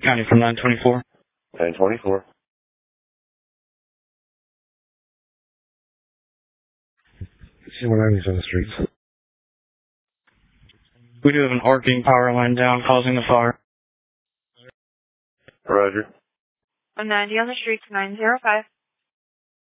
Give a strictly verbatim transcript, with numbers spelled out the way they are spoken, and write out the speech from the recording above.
County from nine twenty-four. nine twenty-four. C one ninety's on the streets. We do have an arcing power line down causing the fire. Roger. one ninety on the streets, nine zero five.